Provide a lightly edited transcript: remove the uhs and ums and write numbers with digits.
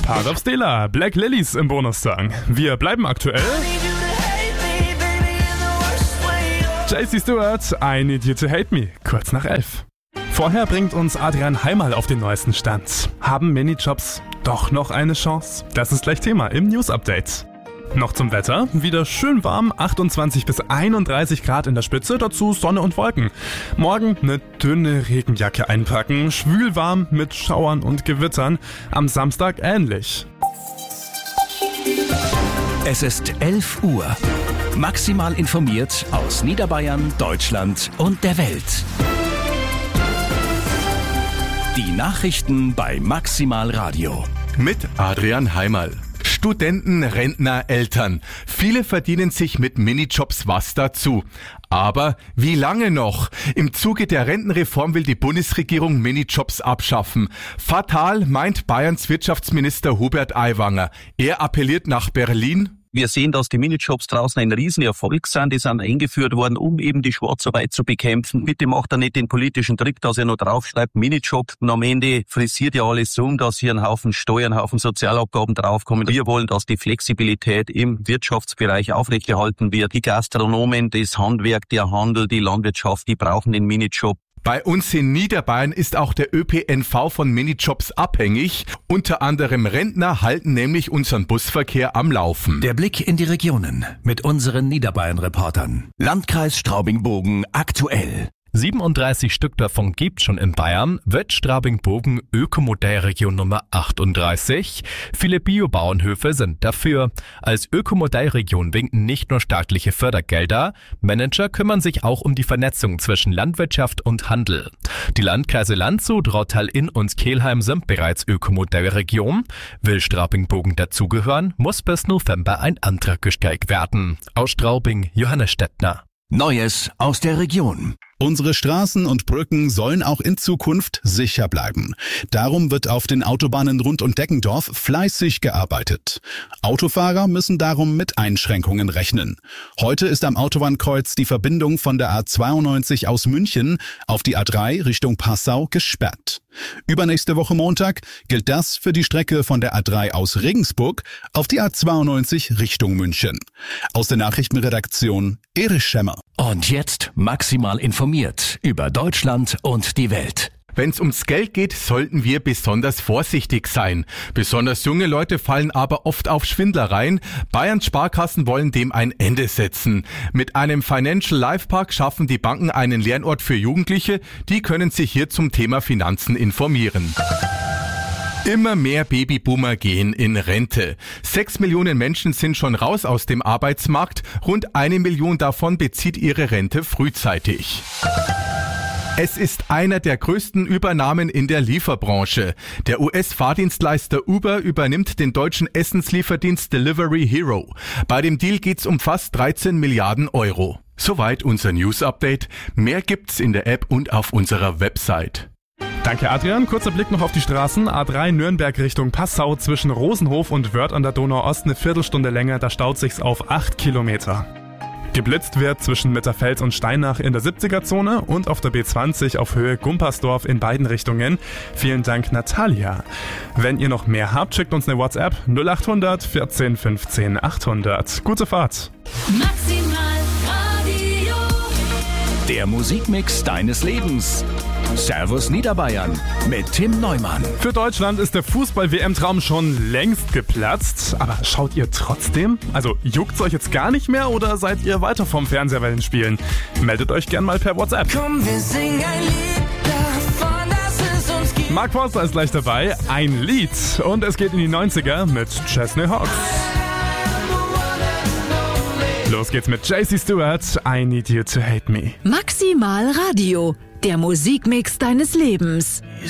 Part of Stella, Black Lilies im Bonussong. Wir bleiben aktuell. JC Stewart, I Need You to Hate Me, kurz nach 11. Vorher bringt uns Adrian Heimal auf den neuesten Stand. Haben Minijobs doch noch eine Chance? Das ist gleich Thema im News-Update. Noch zum Wetter, wieder schön warm, 28 bis 31 Grad in der Spitze, dazu Sonne und Wolken. Morgen eine dünne Regenjacke einpacken, schwül warm mit Schauern und Gewittern, am Samstag ähnlich. Es ist 11 Uhr. Maximal informiert aus Niederbayern, Deutschland und der Welt. Die Nachrichten bei Maximal Radio. Mit Adrian Heimal. Studenten, Rentner, Eltern. Viele verdienen sich mit Minijobs was dazu. Aber wie lange noch? Im Zuge der Rentenreform will die Bundesregierung Minijobs abschaffen. Fatal, meint Bayerns Wirtschaftsminister Hubert Aiwanger. Er appelliert nach Berlin. Wir sehen, dass die Minijobs draußen ein Riesenerfolg sind. Die sind eingeführt worden, um eben die Schwarzarbeit zu bekämpfen. Bitte macht er nicht den politischen Trick, dass er nur draufschreibt Minijob. Und am Ende frisiert ja alles so, dass hier ein Haufen Steuern, ein Haufen Sozialabgaben draufkommen. Wir wollen, dass die Flexibilität im Wirtschaftsbereich aufrechterhalten wird. Die Gastronomen, das Handwerk, der Handel, die Landwirtschaft, die brauchen den Minijob. Bei uns in Niederbayern ist auch der ÖPNV von Minijobs abhängig. Unter anderem Rentner halten nämlich unseren Busverkehr am Laufen. Der Blick in die Regionen mit unseren Niederbayern-Reportern. Landkreis Straubing-Bogen aktuell. 37 Stück davon gibt schon in Bayern, wird Straubing-Bogen Ökomodellregion Nummer 38. Viele Biobauernhöfe sind dafür. Als Ökomodellregion winken nicht nur staatliche Fördergelder, Manager kümmern sich auch um die Vernetzung zwischen Landwirtschaft und Handel. Die Landkreise Landshut, Rottal-Inn und Kelheim sind bereits Ökomodellregion. Will Straubing-Bogen dazugehören, muss bis November ein Antrag gestellt werden. Aus Straubing, Johannes Stettner. Neues aus der Region. Unsere Straßen und Brücken sollen auch in Zukunft sicher bleiben. Darum wird auf den Autobahnen rund um Deggendorf fleißig gearbeitet. Autofahrer müssen darum mit Einschränkungen rechnen. Heute ist am Autobahnkreuz die Verbindung von der A92 aus München auf die A3 Richtung Passau gesperrt. Übernächste Woche Montag gilt das für die Strecke von der A3 aus Regensburg auf die A92 Richtung München. Aus der Nachrichtenredaktion Erich Schemmer. Und jetzt maximal informiert über Deutschland und die Welt. Wenn es ums Geld geht, sollten wir besonders vorsichtig sein. Besonders junge Leute fallen aber oft auf Schwindlereien. Bayerns Sparkassen wollen dem ein Ende setzen. Mit einem Financial Life Park schaffen die Banken einen Lernort für Jugendliche. Die können sich hier zum Thema Finanzen informieren. Immer mehr Babyboomer gehen in Rente. 6 Millionen Menschen sind schon raus aus dem Arbeitsmarkt. Rund 1 Million davon bezieht ihre Rente frühzeitig. Es ist einer der größten Übernahmen in der Lieferbranche. Der US-Fahrdienstleister Uber übernimmt den deutschen Essenslieferdienst Delivery Hero. Bei dem Deal geht's um fast 13 Milliarden Euro. Soweit unser News-Update. Mehr gibt's in der App und auf unserer Website. Danke Adrian, kurzer Blick noch auf die Straßen. A3 Nürnberg Richtung Passau zwischen Rosenhof und Wörth an der Donau-Ost eine Viertelstunde länger, da staut sich's auf 8 Kilometer. Geblitzt wird zwischen Mitterfeld und Steinach in der 70er-Zone und auf der B20 auf Höhe Gumpersdorf in beiden Richtungen. Vielen Dank Natalia. Wenn ihr noch mehr habt, schickt uns eine WhatsApp 0800 14 15 800. Gute Fahrt. Maximal Radio. Der Musikmix deines Lebens. Servus Niederbayern mit Tim Neumann. Für Deutschland ist der Fußball-WM-Traum schon längst geplatzt. Aber schaut ihr trotzdem? Also juckt's euch jetzt gar nicht mehr oder seid ihr weiter vom Fernseher bei den Spielen? Meldet euch gern mal per WhatsApp. Komm, wir singen ein Lied davon, dass es uns gibt. Mark Forster ist gleich dabei. Ein Lied. Und es geht in die 90er mit Chesney Hawkes. Los geht's mit JC Stewart. I Need You to Hate Me. Maximal Radio. Der Musikmix deines Lebens.